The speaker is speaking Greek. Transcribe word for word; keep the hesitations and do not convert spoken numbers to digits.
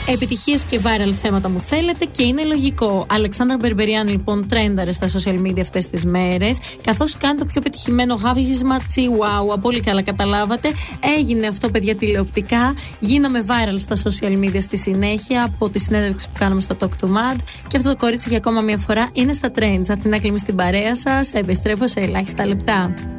Επιτυχίες και viral θέματα μου θέλετε και είναι λογικό. Αλεξάνδρα Μπερμπεριάν λοιπόν τρένταρε στα social media αυτές τις μέρες, καθώς κάνει το πιο πετυχημένο γάβγισμα Chihuahua. Πολύ καλά καταλάβατε. Έγινε αυτό, παιδιά, τηλεοπτικά. Γίναμε viral στα social media στη συνέχεια από τη συνέντευξη που κάναμε στο Talk to Mad. Και αυτό το κορίτσι για ακόμα μια φορά είναι στα trends. Αθηνά Κλίμη στην παρέα σας. Επιστρέφω σε ελάχιστα λεπτά.